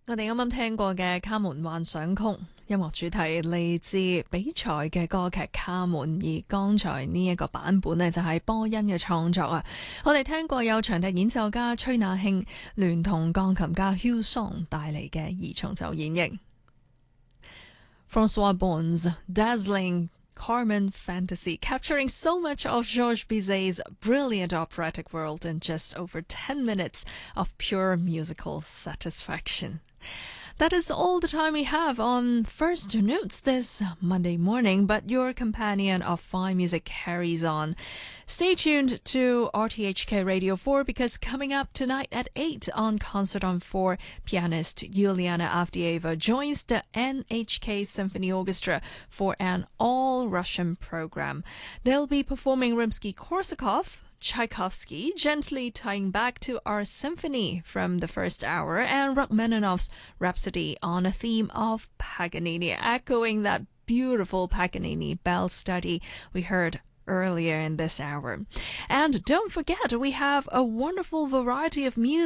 我哋啱啱聽過嘅《卡門幻想曲》音樂主題嚟自比賽嘅歌劇《卡門》，而剛才呢一個版本呢，就係波恩嘅創作啊。我哋聽過有長笛演奏家崔那慶聯同鋼琴家 Hugh Song 帶嚟嘅二重奏演繹。François Bon's dazzling Carmen fantasy, capturing so much of Georges Bizet's brilliant operatic world in just over 10 minutes of pure musical satisfaction. That is all the time we have on First Notes this Monday morning, but your companion of fine music carries on. Stay tuned to RTHK Radio 4 because coming up tonight at 8 on Concert on 4, pianist Yuliana Avdieva joins the NHK Symphony Orchestra for an all-Russian program. They'll be performing Rimsky-Korsakov, Tchaikovsky, gently tying back to our symphony from the first hour, and Rachmaninoff's Rhapsody on a theme of Paganini, echoing that beautiful Paganini bell study we heard earlier in this hour. And don't forget, we have a wonderful variety of music